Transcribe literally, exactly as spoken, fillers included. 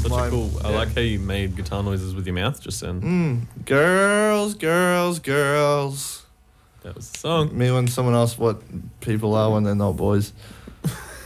such My- a cool. I yeah. like how you made guitar noises with your mouth just then. Mm, girls, girls, girls. That was the song. Me when someone asks what people are when they're not boys.